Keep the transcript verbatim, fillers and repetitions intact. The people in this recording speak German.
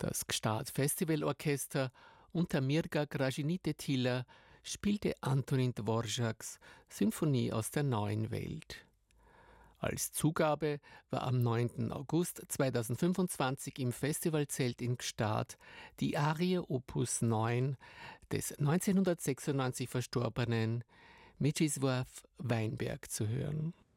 Das Gstaad Festivalorchester unter Mirga Gražinytė-Tyler spielte Antonín Dvořáks Symphonie aus der neuen Welt. Als Zugabe war am neunten August zweitausendfünfundzwanzig im Festivalzelt in Gstaad die Arie Opus neun des neunzehnhundertsechsundneunzig verstorbenen Mieczysław Weinberg zu hören.